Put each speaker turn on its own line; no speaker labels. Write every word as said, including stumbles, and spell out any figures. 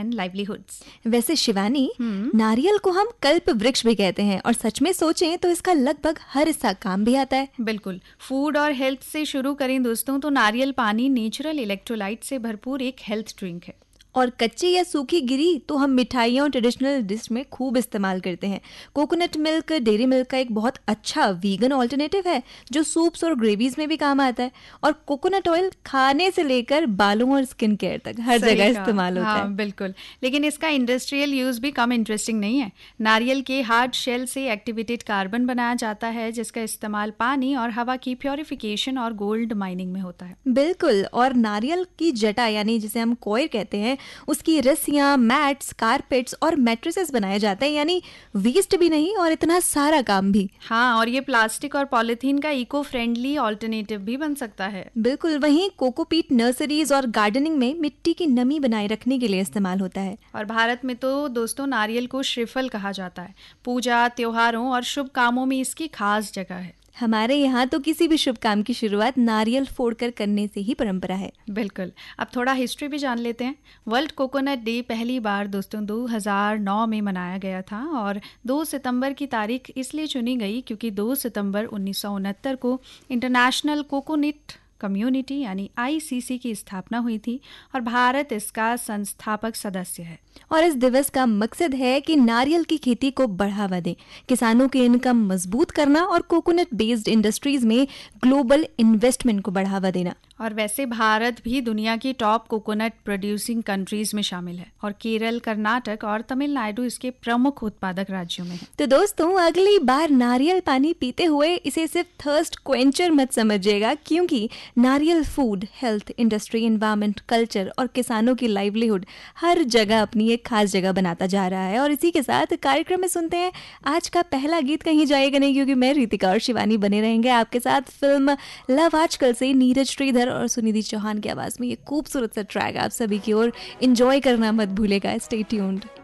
And livelihoods.
वैसे शिवानी, नारियल को हम कल्प वृक्ष भी कहते हैं और सच में सोचें तो इसका लगभग हर हिस्सा काम भी आता है।
बिल्कुल, फूड और हेल्थ से शुरू करें दोस्तों तो नारियल पानी नेचुरल इलेक्ट्रोलाइट से भरपूर एक हेल्थ ड्रिंक है।
और कच्ची या सूखी गिरी तो हम मिठाइयों ट्रेडिशनल डिश में खूब इस्तेमाल करते हैं। कोकोनट मिल्क डेयरी मिल्क का एक बहुत अच्छा वीगन ऑल्टरनेटिव है जो सूप्स और ग्रेवीज में भी काम आता है। और कोकोनट ऑयल खाने से लेकर बालों और स्किन केयर तक हर जगह इस्तेमाल होता
हाँ,
है।
बिल्कुल, लेकिन इसका इंडस्ट्रियल यूज भी कम इंटरेस्टिंग नहीं है। नारियल के हार्ड शेल से एक्टिवेटेड कार्बन बनाया जाता है जिसका इस्तेमाल पानी और हवा की प्योरिफिकेशन और गोल्ड माइनिंग में होता है।
बिल्कुल, और नारियल की जटा यानी जिसे हम कॉयर कहते हैं, उसकी रस्सियां, मैट्स, कारपेट्स और मैट्रेसेस बनाए जाते हैं, यानी वेस्ट भी नहीं और इतना सारा काम भी।
हाँ, और ये प्लास्टिक और पॉलीथीन का इको फ्रेंडली ऑल्टरनेटिव भी बन सकता है।
बिल्कुल, वहीं कोकोपीट नर्सरीज और गार्डनिंग में मिट्टी की नमी बनाए रखने के लिए इस्तेमाल होता है।
और भारत में तो दोस्तों नारियल को श्रीफल कहा जाता है। पूजा, त्योहारों और शुभ कामों में इसकी खास जगह है।
हमारे यहाँ तो किसी भी शुभ काम की शुरुआत नारियल फोड़कर करने से ही परंपरा है।
बिल्कुल, अब थोड़ा हिस्ट्री भी जान लेते हैं। वर्ल्ड कोकोनट डे पहली बार दोस्तों दो हज़ार नौ में मनाया गया था और दो सितंबर की तारीख इसलिए चुनी गई क्योंकि दो सितंबर उन्नीस सौ उनहत्तर को इंटरनेशनल कोकोनट कम्युनिटी यानी आई सी सी की स्थापना हुई थी और भारत इसका संस्थापक सदस्य है।
और इस दिवस का मकसद है कि नारियल की खेती को बढ़ावा दें, किसानों की इनकम मजबूत करना और कोकोनट बेस्ड इंडस्ट्रीज में ग्लोबल इन्वेस्टमेंट को बढ़ावा देना।
और वैसे भारत भी दुनिया की टॉप कोकोनट प्रोड्यूसिंग कंट्रीज में शामिल है और केरल, कर्नाटक और तमिलनाडु इसके प्रमुख उत्पादक राज्यों में है।
तो दोस्तों, अगली बार नारियल पानी पीते हुए इसे सिर्फ थर्स्ट क्वेंचर मत समझिएगा, क्योंकि नारियल food, health, industry, environment, culture और किसानों की लाइवलीहुड हर जगह अपनी एक खास जगह बनाता जा रहा है। और इसी के साथ कार्यक्रम में सुनते हैं आज का पहला गीत। कहीं जाएगा नहीं, क्योंकि मैं रितिका और शिवानी बने रहेंगे आपके साथ। फिल्म लव आजकल से नीरज श्रीधर और सुनिधि चौहान की आवाज में ये खूबसूरत सा ट्रैक आप सभी की ओर एंजॉय करना मत भूलेगा। Stay tuned.